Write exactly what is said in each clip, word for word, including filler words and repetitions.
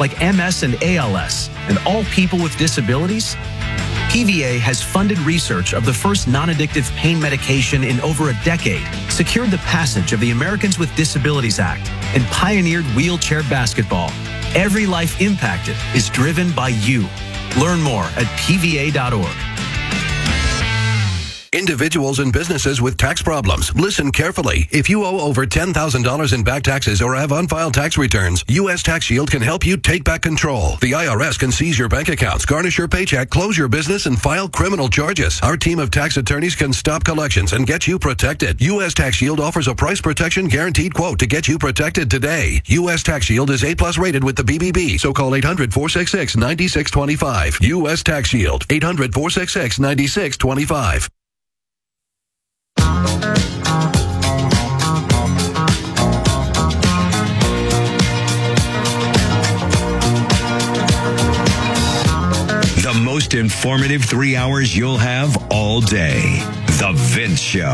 like M S and A L S, and all people with disabilities? P V A has funded research of the first non-addictive pain medication in over a decade, secured the passage of the Americans with Disabilities Act, and pioneered wheelchair basketball. Every life impacted is driven by you. Learn more at P V A dot org. Individuals and businesses with tax problems, listen carefully. If you owe over ten thousand dollars in back taxes or have unfiled tax returns, U S Tax Shield can help you take back control. The I R S can seize your bank accounts, garnish your paycheck, close your business, and file criminal charges. Our team of tax attorneys can stop collections and get you protected. U S Tax Shield offers a price protection guaranteed quote to get you protected today. U S Tax Shield is A plus rated with the B B B, so call eight hundred, four six six, nine six two five. U S Tax Shield, eight hundred, four six six, nine six two five. The most informative three hours you'll have all day. The Vince Show.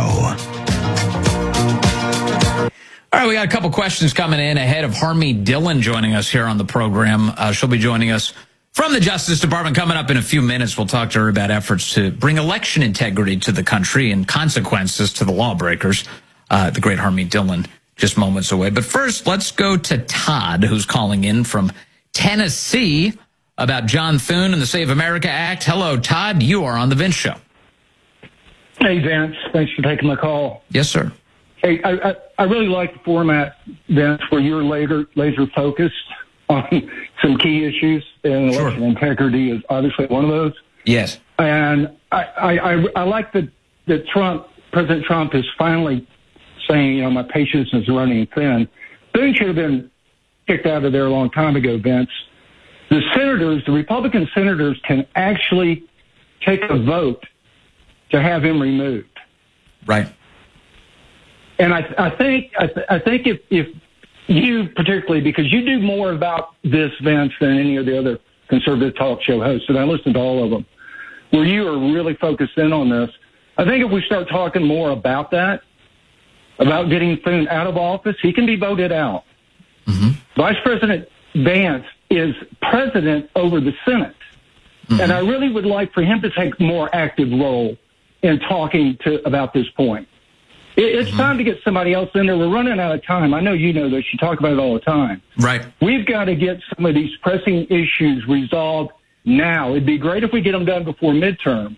All right, we got a couple questions coming in ahead of Harmie Dillon joining us here on the program. Uh, she'll be joining us from the Justice Department coming up in a few minutes. We'll talk to her about efforts to bring election integrity to the country and consequences to the lawbreakers. Uh, the great Harmie Dillon just moments away. But first, let's go to Todd, who's calling in from Tennessee about John Thune and the Save America Act. Hello, Todd. You are on the Vince Show. Hey, Vince. Thanks for taking my call. Yes, sir. Hey, I, I, I really like the format, Vince, where you're laser, laser focused on some key issues, and Sure. election integrity is obviously one of those. Yes. And I, I, I, I like that, that Trump, President Trump is finally saying, you know, my patience is running thin. Thune should have been kicked out of there a long time ago, Vince. The senators, the Republican senators, can actually take a vote to have him removed. Right. And I, I think, I, th- I think if, if you particularly, because you do more about this, Vince, than any of the other conservative talk show hosts, and I listen to all of them, where you are really focused in on this. I think if we start talking more about that, about getting Thune out of office, he can be voted out. Mm-hmm. Vice President Vance is president over the Senate. Mm-hmm. And I really would like for him to take a more active role in talking to about this point. It, it's mm-hmm. time to get somebody else in there. We're running out of time. I know you know this. You talk about it all the time. Right. We've got to get some of these pressing issues resolved now. It'd be great if we get them done before midterm.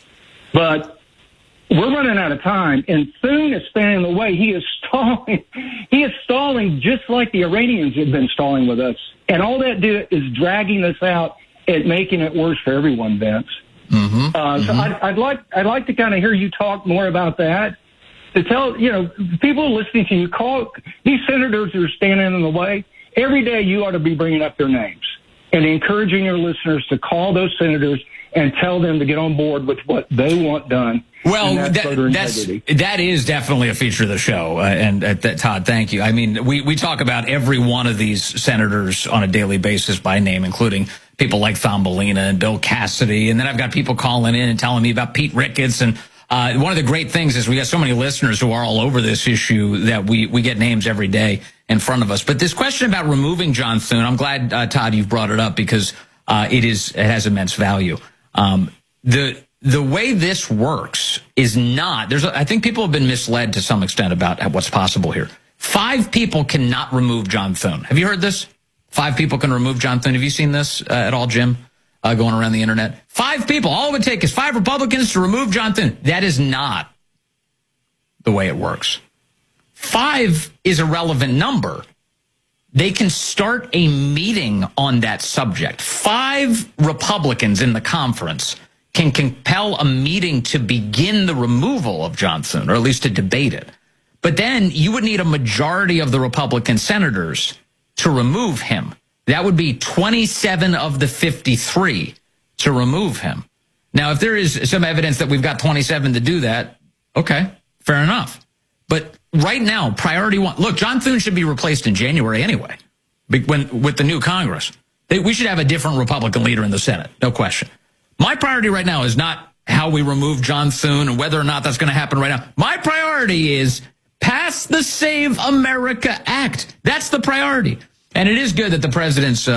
But we're running out of time, and Thune is standing in the way. He is stalling. He is stalling just like the Iranians have been stalling with us. And all that do is dragging us out and making it worse for everyone, Vince. Mm-hmm. Uh, so mm-hmm. I'd, I'd like I'd like to kind of hear you talk more about that. To tell you know people listening to you, call these senators who are standing in the way. Every day you ought to be bringing up their names and encouraging your listeners to call those senators and tell them to get on board with what they want done. Well, that's, that, that's that is definitely a feature of the show, uh, and uh, that, Todd, thank you. I mean, we we talk about every one of these senators on a daily basis by name, including people like Thumbelina and Bill Cassidy, and then I've got people calling in and telling me about Pete Ricketts. And uh, one of the great things is we got so many listeners who are all over this issue that we we get names every day in front of us. But this question about removing John Thune, I'm glad, uh, Todd, you've brought it up because uh, it is it has immense value. Um, the The way this works is not, there's, I think people have been misled to some extent about what's possible here. Five people cannot remove John Thune. Have you heard this? Five people can remove John Thune. Have you seen this uh, at all, Jim, uh, going around the internet? Five people. All it would take is five Republicans to remove John Thune. That is not the way it works. Five is a relevant number. They can start a meeting on that subject. Five Republicans in the conference can compel a meeting to begin the removal of John Thune, or at least to debate it. But then you would need a majority of the Republican senators to remove him. That would be twenty-seven of the fifty-three to remove him. Now, if there is some evidence that we've got twenty-seven to do that, okay, fair enough. But right now, priority one, look, John Thune should be replaced in January anyway, when, with the new Congress. They, we should have a different Republican leader in the Senate, no question. My priority right now is not how we remove John Thune and whether or not that's going to happen right now. My priority is pass the Save America Act. That's the priority. And it is good that the president's uh,